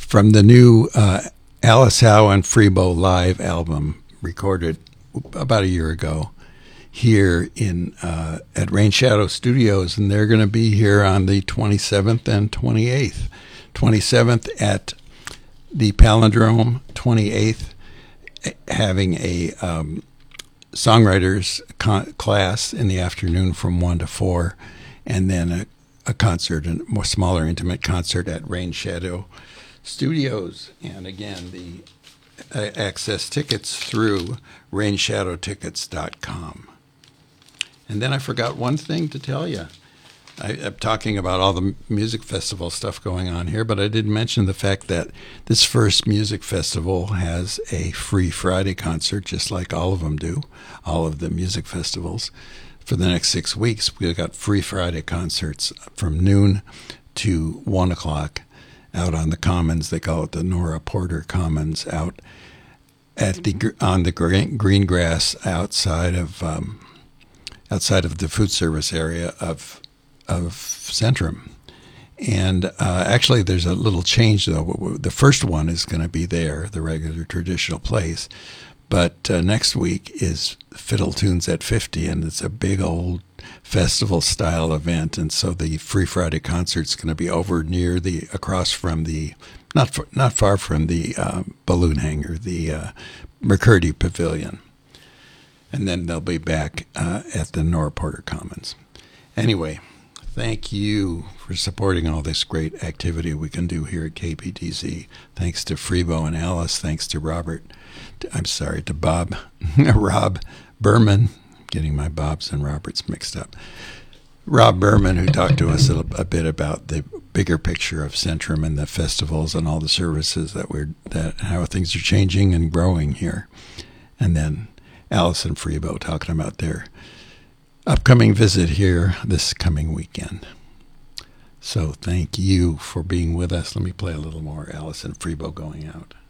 from the new Alice Howe and Freebo live album recorded about a year ago here in at Rain Shadow Studios, and they're going to be here on the 27th and 28th. 27th at the Palindrome, 28th having a songwriters class in the afternoon from 1 to 4, and then a concert, a more smaller intimate concert at Rain Shadow Studios. And again, the access tickets through rainshadowtickets.com. And then I forgot one thing to tell you. I'm talking about all the music festival stuff going on here, but I didn't mention the fact that this first music festival has a free Friday concert, just like all of them do, all of the music festivals. For the next 6 weeks, we've got free Friday concerts from noon to 1 o'clock out on the Commons. They call it the Nora Porter Commons, out at on the green grass outside of the food service area of Centrum. And actually there's a little change, though. The first one is going to be there, the regular traditional place, but next week is Fiddle Tunes at 50, and it's a big old festival style event. And so the Free Friday concert's going to be over near across from the not far from the balloon hangar, the McCurdy Pavilion. And then they'll be back at the Nora Porter Commons. Anyway, thank you for supporting all this great activity we can do here at KPTZ. Thanks to Freebo and Alice. Thanks to Bob, Rob Berman, getting my Bobs and Roberts mixed up. Rob Berman, who talked to us a bit about the bigger picture of Centrum and the festivals and all the services how things are changing and growing here. And then Alice and Freebo talking about their upcoming visit here this coming weekend. So thank you for being with us. Let me play a little more Alice and Freebo going out.